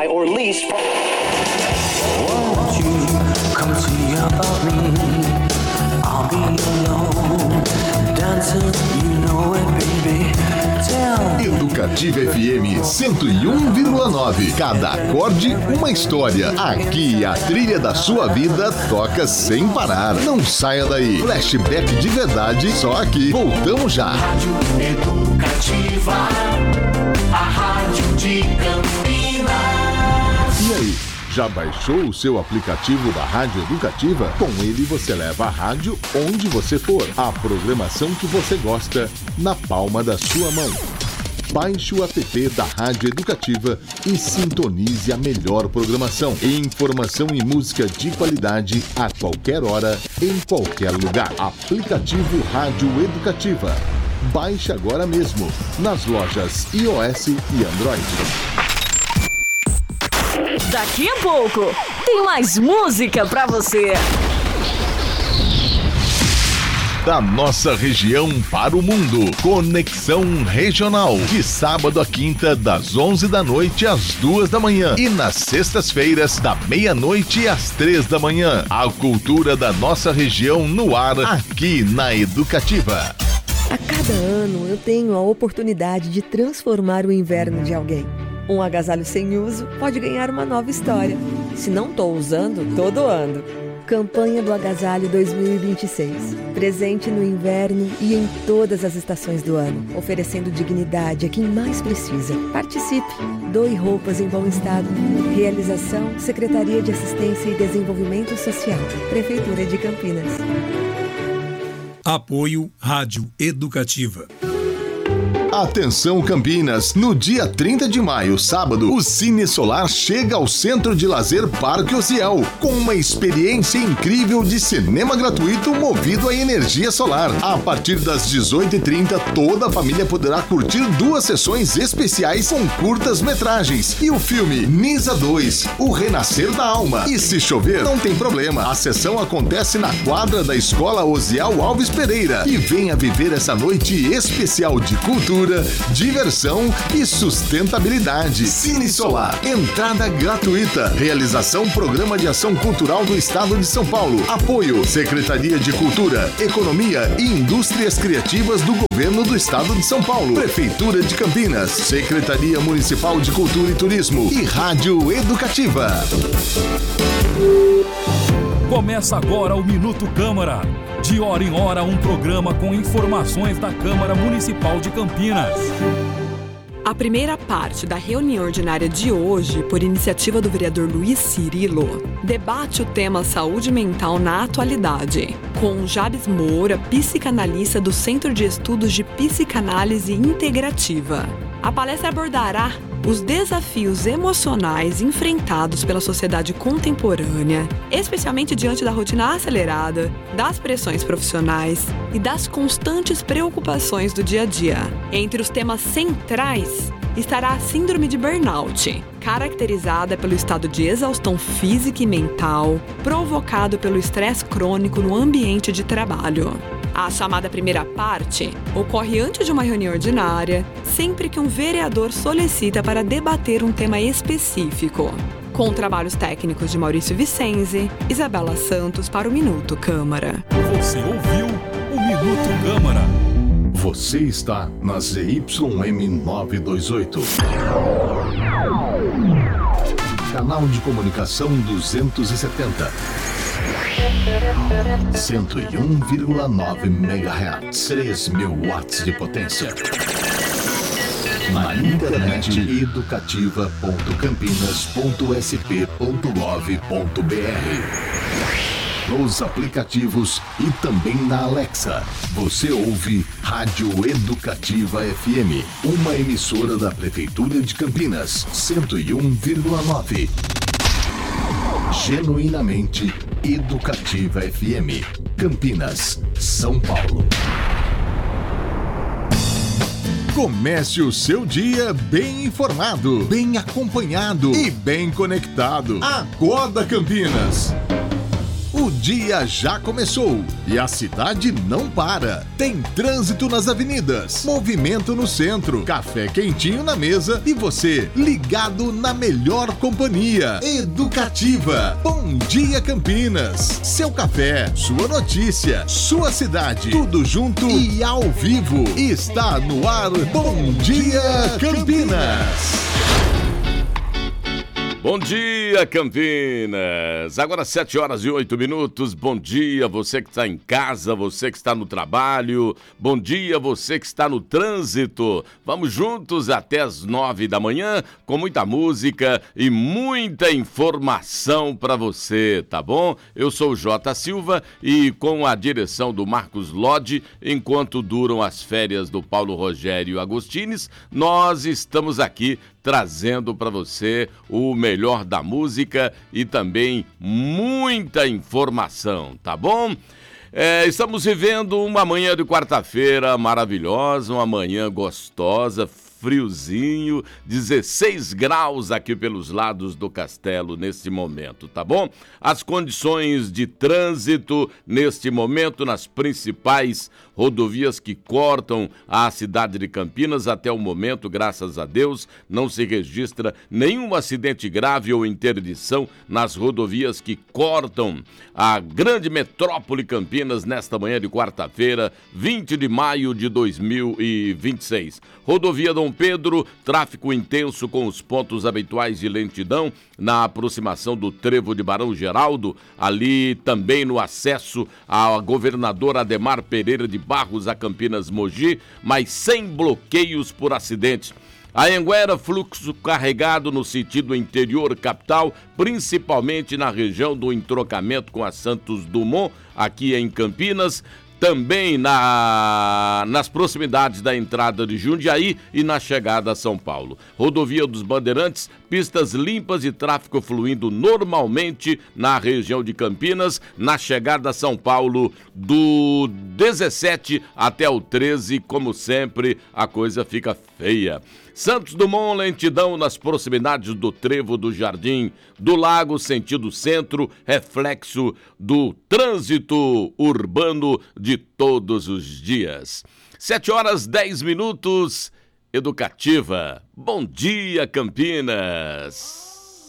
or lease. Won't you come see about me? I'll be alone, dancing, you know it, baby. Educativa FM 101,9. Cada acorde, uma história. Aqui a trilha da sua vida toca sem parar. Não saia daí. Flashback de verdade, só aqui. Voltamos já. Rádio Educativa, a rádio de Campinas. E aí? Já baixou o seu aplicativo da Rádio Educativa? Com ele você leva a rádio onde você for. A programação que você gosta na palma da sua mão. Baixe o app da Rádio Educativa e sintonize a melhor programação. Informação e música de qualidade a qualquer hora, em qualquer lugar. Aplicativo Rádio Educativa. Baixe agora mesmo nas lojas iOS e Android. Daqui a pouco tem mais música pra você. Da nossa região para o mundo. Conexão Regional. De sábado a quinta, das 11 da noite às 2 da manhã. E nas sextas-feiras, da meia-noite às 3 da manhã. A cultura da nossa região no ar, aqui na Educativa. A cada ano eu tenho a oportunidade de transformar o inverno de alguém. Um agasalho sem uso pode ganhar uma nova história. Se não estou usando, tô doando. Campanha do Agasalho 2026. Presente no inverno e em todas as estações do ano. Oferecendo dignidade a quem mais precisa. Participe. Doe roupas em bom estado. Realização: Secretaria de Assistência e Desenvolvimento Social. Prefeitura de Campinas. Apoio Rádio Educativa. Atenção Campinas, no dia 30 de maio, sábado, o Cine Solar chega ao Centro de Lazer Parque Ociel, com uma experiência incrível de cinema gratuito movido a energia solar. A partir das 18h30, toda a família poderá curtir 2 sessões especiais com curtas-metragens e o filme Nisa 2, O Renascer da Alma. E se chover, não tem problema, a sessão acontece na quadra da Escola Osiel Alves Pereira. E venha viver essa noite especial de cultura, diversão e sustentabilidade. Cine Solar, entrada gratuita. Realização: Programa de Ação Cultural do Estado de São Paulo. Apoio: Secretaria de Cultura, Economia e Indústrias Criativas do Governo do Estado de São Paulo. Prefeitura de Campinas, Secretaria Municipal de Cultura e Turismo e Rádio Educativa. Começa agora o Minuto Câmara. De hora em hora, um programa com informações da Câmara Municipal de Campinas. A primeira parte da reunião ordinária de hoje, por iniciativa do vereador Luiz Cirilo, debate o tema saúde mental na atualidade, com Jabes Moura, psicanalista do Centro de Estudos de Psicanálise Integrativa. A palestra abordará os desafios emocionais enfrentados pela sociedade contemporânea, especialmente diante da rotina acelerada, das pressões profissionais e das constantes preocupações do dia a dia. Entre os temas centrais estará a síndrome de burnout, caracterizada pelo estado de exaustão física e mental provocado pelo estresse crônico no ambiente de trabalho. A chamada primeira parte ocorre antes de uma reunião ordinária, sempre que um vereador solicita para debater um tema específico, com trabalhos técnicos de Maurício Vicenzi, Isabela Santos para o Minuto Câmara. Você ouviu o Minuto Câmara. Você está na ZYM 928. Canal de comunicação 270. 101,9 MHz, 3.000 watts de potência. Na internet educativa.campinas.sp.gov.br. Nos aplicativos e também na Alexa. Você ouve Rádio Educativa FM, uma emissora da Prefeitura de Campinas, 101,9. Genuinamente Educativa FM, Campinas, São Paulo. Comece o seu dia bem informado, bem acompanhado e bem conectado. Acorda Campinas! O O dia já começou e a cidade não para. Tem trânsito nas avenidas, movimento no centro, café quentinho na mesa e você ligado na melhor companhia. Educativa. Bom dia, Campinas. Seu café, sua notícia, sua cidade. Tudo junto e ao vivo. Está no ar. Bom dia, Campinas. Bom dia, Campinas! Agora 7h08. Bom dia, você que está em casa, você que está no trabalho. Bom dia, você que está no trânsito. Vamos juntos até as 9 da manhã com muita música e muita informação para você, tá bom? Eu sou o J. Silva e com a direção do Marcos Lodi, enquanto duram as férias do Paulo Rogério Agostines, nós estamos aqui trazendo para você o melhor da música e também muita informação, tá bom? Estamos vivendo uma manhã de quarta-feira maravilhosa, uma manhã gostosa, friozinho, 16 graus aqui pelos lados do Castelo neste momento, tá bom? As condições de trânsito neste momento nas principais rodovias que cortam a cidade de Campinas, até o momento, graças a Deus, não se registra nenhum acidente grave ou interdição nas rodovias que cortam a grande metrópole Campinas nesta manhã de quarta-feira, 20 de maio de 2026. Rodovia Dom Pedro, tráfego intenso com os pontos habituais de lentidão na aproximação do trevo de Barão Geraldo, ali também no acesso à governador Ademar Pereira de Barros a Campinas Mogi, mas sem bloqueios por acidentes. A Anhanguera, fluxo carregado no sentido interior capital, principalmente na região do entrocamento com a Santos Dumont, aqui em Campinas. Também nas proximidades da entrada de Jundiaí e na chegada a São Paulo. Rodovia dos Bandeirantes, pistas limpas e tráfego fluindo normalmente na região de Campinas, na chegada a São Paulo do 17 até o 13, como sempre, a coisa fica feia. Santos Dumont, lentidão nas proximidades do trevo do Jardim do Lago, sentido centro, reflexo do trânsito urbano de todos os dias. 7h10, Educativa. Bom dia, Campinas!